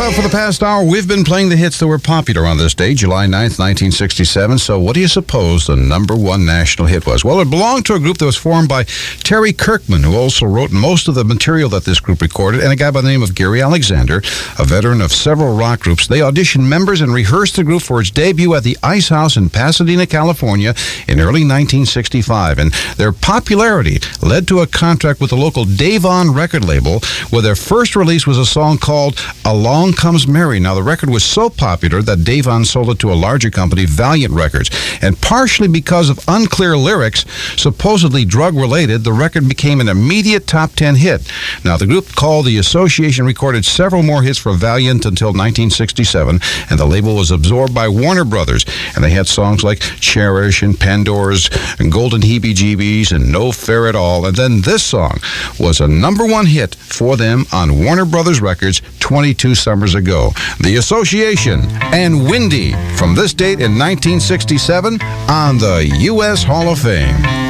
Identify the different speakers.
Speaker 1: For the past hour, we've been playing the hits that were popular on this day, July 9th, 1967. So what do you suppose the number one national hit was? Well, it belonged to a group that was formed by Terry Kirkman, who also wrote most of the material that this group recorded, and a guy by the name of Gary Alexander, a veteran of several rock groups. They auditioned members and rehearsed the group for its debut at the Ice House in Pasadena, California in early 1965. And their popularity led to a contract with the local Davon record label, where their first release was a song called Along Comes Mary. Now, the record was so popular that Davon sold it to a larger company, Valiant Records. And partially because of unclear lyrics, supposedly drug-related, the record became an immediate top 10 hit. Now, the group called The Association recorded several more hits for Valiant until 1967, and the label was absorbed by Warner Brothers. And they had songs like Cherish and Pandora's and Golden Heebie-Jeebies and No Fair at All. And then this song was a number one hit for them on Warner Brothers Records 22 summers ago. The Association and Windy from this date in 1967 on the U.S. Hall of Fame.